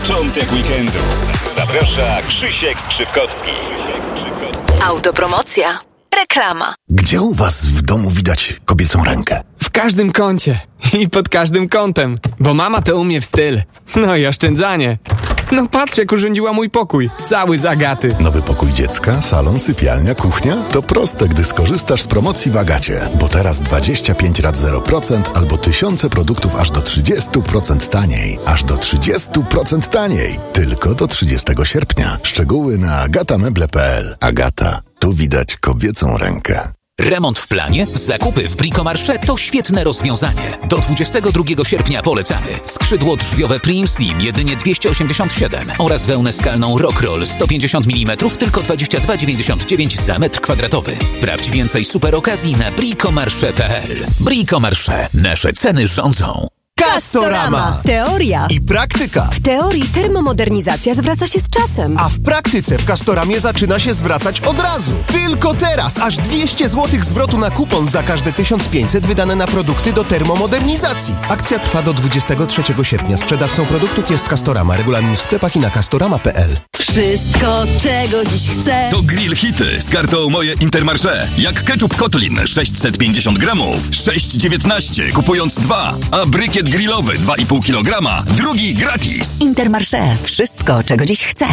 Początek weekendu. Zaprasza Krzysiek Skrzypkowski. Autopromocja. Reklama. Gdzie u was w domu widać kobiecą rękę? W każdym kącie i pod każdym kątem, bo mama to umie w styl. No i oszczędzanie. No patrz, jak urządziła mój pokój. Cały z Agaty. Nowy pokój dziecka, salon, sypialnia, kuchnia? To proste, gdy skorzystasz z promocji w Agacie. Bo teraz 25 rat 0% albo tysiące produktów aż do 30% taniej. Aż do 30% taniej. Tylko do 30 sierpnia. Szczegóły na agatameble.pl. Agata. Tu widać kobiecą rękę. Remont w planie? Zakupy w Bricomarché to świetne rozwiązanie. Do 22 sierpnia polecamy. Skrzydło drzwiowe Prim Slim jedynie 287 oraz wełnę skalną Rockroll 150 mm tylko 22,99 za metr kwadratowy. Sprawdź więcej super okazji na bricomarché.pl. Bricomarché. Nasze ceny rządzą. Castorama. Teoria i praktyka. W teorii termomodernizacja zwraca się z czasem. A w praktyce w Castoramie zaczyna się zwracać od razu. Tylko teraz aż 200 zł zwrotu na kupon za każde 1500 wydane na produkty do termomodernizacji. Akcja trwa do 23 sierpnia. Sprzedawcą produktów jest Castorama. Regulamin w sklepach i na castorama.pl. Wszystko, czego dziś chcę. To grill hity z kartą Moje Intermarché. Jak ketchup Kotlin 650 gramów, 6,19 kupując 2, a brykiet grillowy 2,5 kg, drugi gratis. Intermarché. Wszystko, czego dziś chcę.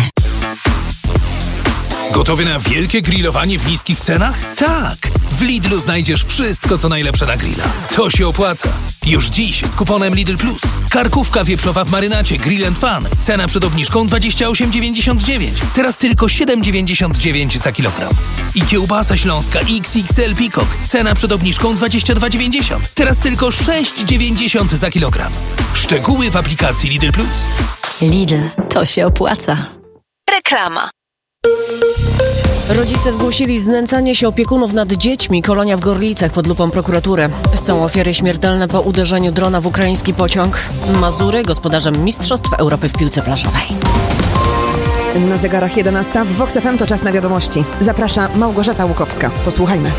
Gotowy na wielkie grillowanie w niskich cenach? Tak! W Lidlu znajdziesz wszystko, co najlepsze na grilla. To się opłaca. Już dziś z kuponem Lidl Plus. Karkówka wieprzowa w marynacie Grill & Fun. Cena przed obniżką 28,99. Teraz tylko 7,99 za kilogram. I kiełbasa śląska XXL Peacock. Cena przed obniżką 22,90. Teraz tylko 6,90 za kilogram. Szczegóły w aplikacji Lidl Plus. Lidl. To się opłaca. Reklama. Rodzice zgłosili znęcanie się opiekunów nad dziećmi. Kolonia w Gorlicach pod lupą prokuratury. Są ofiary śmiertelne po uderzeniu drona w ukraiński pociąg. Mazury gospodarzem Mistrzostw Europy w piłce plażowej. Na zegarach 11 w Vox FM to czas na wiadomości. Zaprasza Małgorzata Łukowska. Posłuchajmy.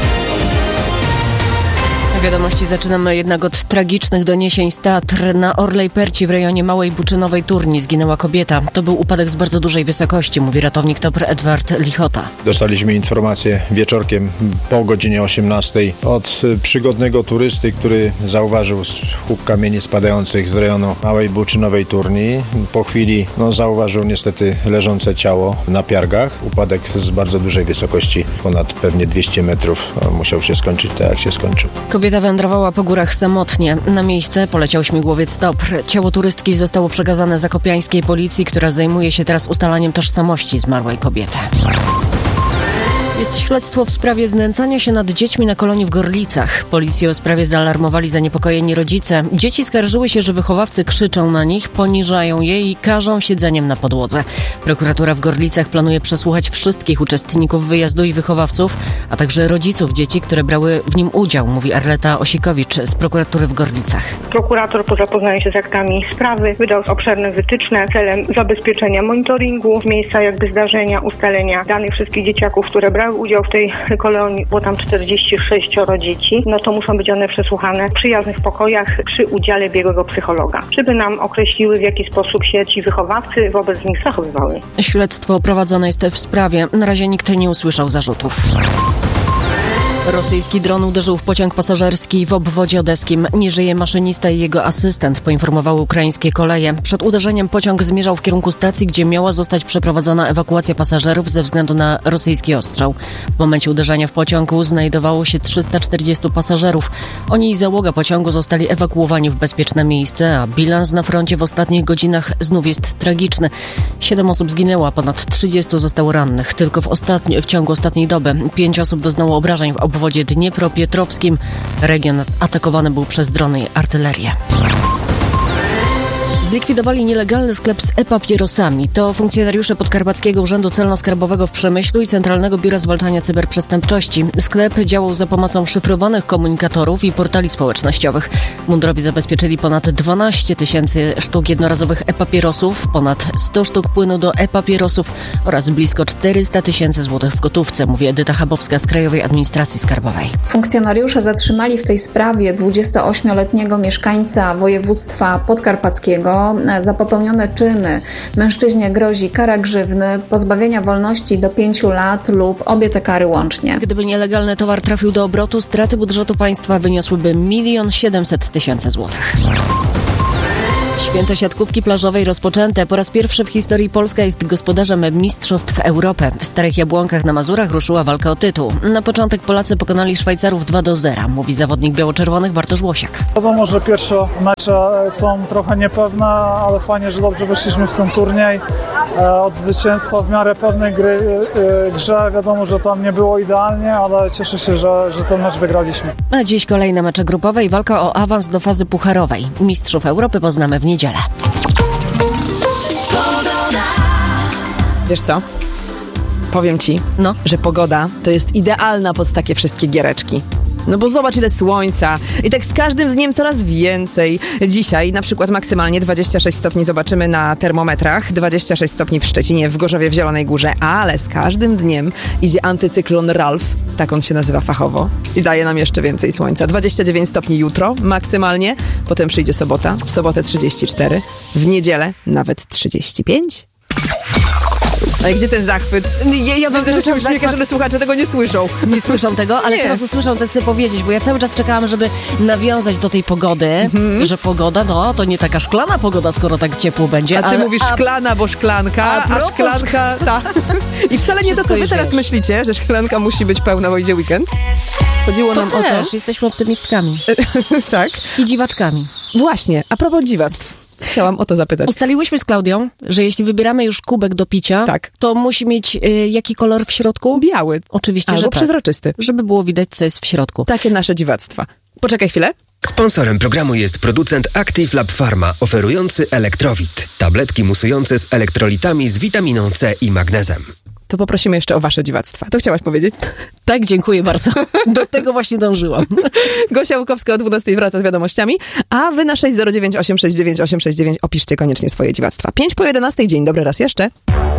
Wiadomości zaczynamy jednak od tragicznych doniesień z Tatr. Na Orlej Perci w rejonie Małej Buczynowej Turni zginęła kobieta. To był upadek z bardzo dużej wysokości, mówi ratownik TOPR Edward Lichota. Dostaliśmy informację wieczorkiem po godzinie 18 od przygodnego turysty, który zauważył huk kamieni spadających z rejonu Małej Buczynowej Turni. Po chwili zauważył niestety leżące ciało na piargach. Upadek z bardzo dużej wysokości, ponad pewnie 200 metrów. Musiał się skończyć tak, jak się skończył. Kobieta wędrowała po górach samotnie. Na miejsce poleciał śmigłowiec TOPR. Ciało turystki zostało przekazane zakopiańskiej policji, która zajmuje się teraz ustalaniem tożsamości zmarłej kobiety. Jest śledztwo w sprawie znęcania się nad dziećmi na kolonii w Gorlicach. Policję o sprawie zaalarmowali zaniepokojeni rodzice. Dzieci skarżyły się, że wychowawcy krzyczą na nich, poniżają je i karzą siedzeniem na podłodze. Prokuratura w Gorlicach planuje przesłuchać wszystkich uczestników wyjazdu i wychowawców, a także rodziców dzieci, które brały w nim udział, mówi Arleta Osikowicz z prokuratury w Gorlicach. Prokurator po zapoznaniu się z aktami sprawy wydał obszerne wytyczne celem zabezpieczenia monitoringu miejsca zdarzenia, ustalenia danych wszystkich dzieciaków, które brały udział w tej kolonii, było tam 46 dzieci, to muszą być one przesłuchane w przyjaznych pokojach przy udziale biegłego psychologa, żeby nam określiły, w jaki sposób się ci wychowawcy wobec nich zachowywały. Śledztwo prowadzone jest w sprawie. Na razie nikt nie usłyszał zarzutów. Rosyjski dron uderzył w pociąg pasażerski w obwodzie odeskim. Nie żyje maszynista i jego asystent, poinformowały ukraińskie koleje. Przed uderzeniem pociąg zmierzał w kierunku stacji, gdzie miała zostać przeprowadzona ewakuacja pasażerów ze względu na rosyjski ostrzał. W momencie uderzenia w pociągu znajdowało się 340 pasażerów. Oni i załoga pociągu zostali ewakuowani w bezpieczne miejsce, a bilans na froncie w ostatnich godzinach znów jest tragiczny. 7 osób zginęło, a ponad 30 zostało rannych. Tylko w ciągu ostatniej doby 5 osób doznało obrażeń w obwodzie dniepropietrowskim. Region atakowany był przez drony i artylerię. Zlikwidowali nielegalny sklep z e-papierosami. To funkcjonariusze Podkarpackiego Urzędu Celno-Skarbowego w Przemyślu i Centralnego Biura Zwalczania Cyberprzestępczości. Sklep działał za pomocą szyfrowanych komunikatorów i portali społecznościowych. Mundurowi zabezpieczyli ponad 12 tysięcy sztuk jednorazowych e-papierosów, ponad 100 sztuk płynu do e-papierosów oraz blisko 400 tysięcy złotych w gotówce, mówi Edyta Chabowska z Krajowej Administracji Skarbowej. Funkcjonariusze zatrzymali w tej sprawie 28-letniego mieszkańca województwa podkarpackiego. Karnego za popełnione czyny mężczyźnie grozi kara grzywny, pozbawienia wolności do 5 lat lub obie te kary łącznie. Gdyby nielegalny towar trafił do obrotu, straty budżetu państwa wyniosłyby 1 700 000 złotych. Święto siatkówki plażowej rozpoczęte. Po raz pierwszy w historii Polska jest gospodarzem Mistrzostw Europy. W Starych Jabłonkach na Mazurach ruszyła walka o tytuł. Na początek Polacy pokonali Szwajcarów 2-0, mówi zawodnik biało-czerwonych Bartosz Łosiak. Wiadomo, że pierwsze mecze są trochę niepewne, ale fajnie, że dobrze wyszliśmy w ten turniej. Od zwycięstwa w miarę pewnej grze wiadomo, że tam nie było idealnie, ale cieszę się, że ten mecz wygraliśmy. A dziś kolejne mecze grupowe i walka o awans do fazy pucharowej. Mistrzów Europy poznamy w niedzielę. Wiesz co? Powiem ci, że pogoda to jest idealna pod takie wszystkie giereczki. No bo zobacz ile słońca i tak z każdym dniem coraz więcej. Dzisiaj na przykład maksymalnie 26 stopni zobaczymy na termometrach, 26 stopni w Szczecinie, w Gorzowie, w Zielonej Górze, ale z każdym dniem idzie antycyklon Ralf, tak on się nazywa fachowo i daje nam jeszcze więcej słońca. 29 stopni jutro maksymalnie, potem przyjdzie sobota, w sobotę 34, w niedzielę nawet 35. A gdzie ten zachwyt? Ja widzę, że się uśmiecha, żeby słuchacze tego nie słyszą. Nie słyszą tego, ale teraz usłyszą, co chcę powiedzieć, bo ja cały czas czekałam, żeby nawiązać do tej pogody, że pogoda, to nie taka szklana pogoda, skoro tak ciepło będzie. A ty mówisz szklana, bo szklanka, a szklanka, I wcale nie to, co wy teraz myślicie, że szklanka musi być pełna, bo idzie weekend. Chodziło nam o to. Jesteśmy optymistkami. Tak. I dziwaczkami. Właśnie, a propos dziwactw. Chciałam o to zapytać. Ustaliłyśmy z Klaudią, że jeśli wybieramy już kubek do picia, to musi mieć jaki kolor w środku? Biały. Oczywiście, albo że przezroczysty. Żeby było widać, co jest w środku. Takie nasze dziwactwa. Poczekaj chwilę. Sponsorem programu jest producent Active Lab Pharma, oferujący Elektrowit. Tabletki musujące z elektrolitami z witaminą C i magnezem. To poprosimy jeszcze o wasze dziwactwa. To chciałaś powiedzieć? Tak, dziękuję bardzo. Do tego właśnie dążyłam. Gosia Łukowska o 12:00 wraca z wiadomościami, a wy na 609 869 869 opiszcie koniecznie swoje dziwactwa. 5 po 11:00. Dzień dobry raz jeszcze.